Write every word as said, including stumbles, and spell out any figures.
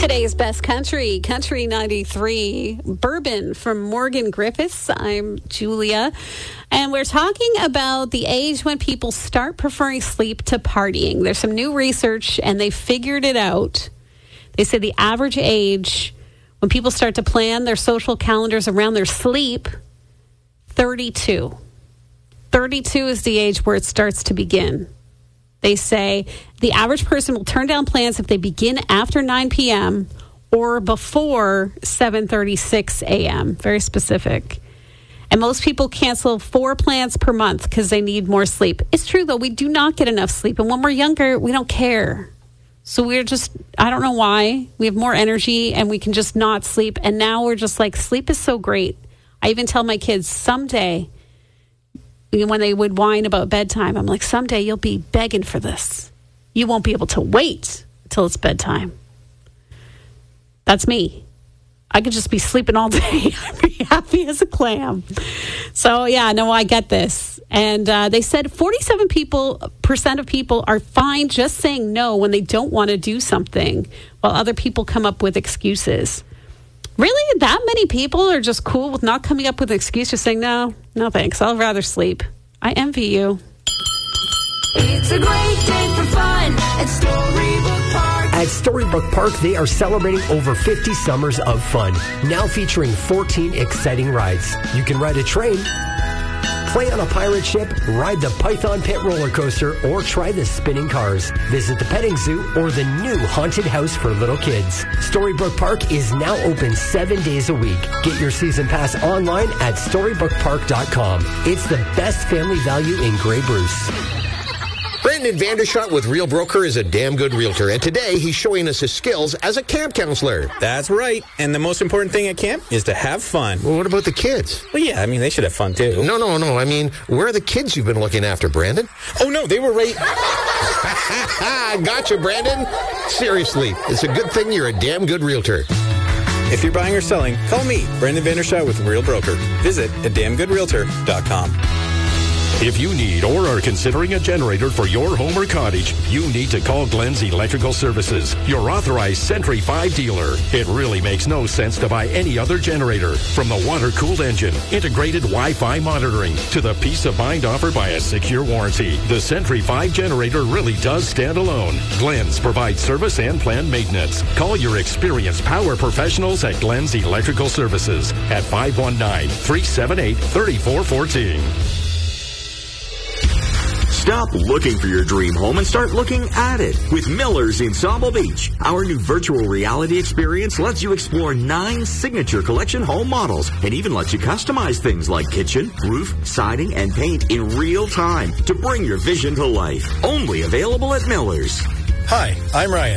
Today's best country, Country ninety-three, Bourbon from Morgan Griffiths. I'm Julia, and we're talking about the age when people start preferring sleep to partying. There's some new research, and they figured it out. They said the average age when people start to plan their social calendars around their sleep, thirty-two. thirty-two is the age where it starts to begin. They say the average person will turn down plans if they begin after nine p.m. or before seven thirty-six a.m. Very specific. And most people cancel four plans per month because they need more sleep. It's true, though. We do not get enough sleep. And when we're younger, we don't care. So we're just, I don't know why. We have more energy and we can just not sleep. And now we're just like, sleep is so great. I even tell my kids someday, when they would whine about bedtime, I'm like, someday you'll be begging for this. You won't be able to wait till it's bedtime. That's me. I could just be sleeping all day. I'd be happy as a clam. So, yeah, no, I get this. And uh, they said forty-seven people, percent of people are fine just saying no when they don't want to do something, while other people come up with excuses. Really? That many people are just cool with not coming up with an excuse, just saying, no, no thanks. I'll rather sleep. I envy you. It's a great day for fun at Storybook Park. At Storybook Park, they are celebrating over fifty summers of fun, now featuring fourteen exciting rides. You can ride a train, play on a pirate ship, ride the Python Pit roller coaster, or try the spinning cars. Visit the petting zoo or the new haunted house for little kids. Storybook Park is now open seven days a week. Get your season pass online at storybook park dot com. It's the best family value in Grey Bruce. Brandon Vandershot with Real Broker is a damn good realtor, and today he's showing us his skills as a camp counselor. That's right. And the most important thing at camp is to have fun. Well, what about the kids? Well, yeah, I mean, they should have fun, too. No, no, no. I mean, where are the kids you've been looking after, Brandon? Oh, no, they were right. Gotcha, Brandon. Seriously, it's a good thing you're a damn good realtor. If you're buying or selling, call me, Brandon Vandershot with Real Broker. Visit a damn good realtor dot com. If you need or are considering a generator for your home or cottage, you need to call Glenn's Electrical Services, your authorized Sentry five dealer. It really makes no sense to buy any other generator. From the water-cooled engine, integrated Wi-Fi monitoring, to the peace of mind offered by a secure warranty, the Sentry five generator really does stand alone. Glenn's provides service and planned maintenance. Call your experienced power professionals at Glenn's Electrical Services at five one nine, three seven eight, three four one four. Stop looking for your dream home and start looking at it with Miller's in Sauble Beach. Our new virtual reality experience lets you explore nine signature collection home models and even lets you customize things like kitchen, roof, siding, and paint in real time to bring your vision to life. Only available at Miller's. Hi, I'm Ryan.